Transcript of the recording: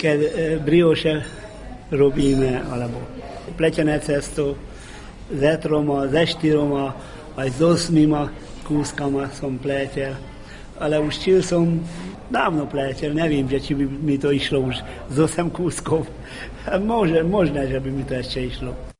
kad brioše robíme, alebo pletené cesto s etroma, s štyroma, aj s 8 kúskama som plétel. Ale už som dávno plétel, nevím, že či by mi to išlo už z 8 kúskov. Možné, že by mi to ešte išlo.